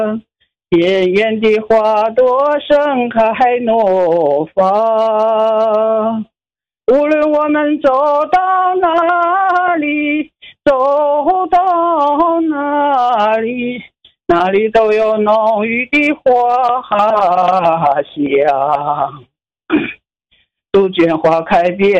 田园的花朵盛开怒放，无论我们走到哪里，走到哪里，哪里都有浓郁的花香。杜鹃花开遍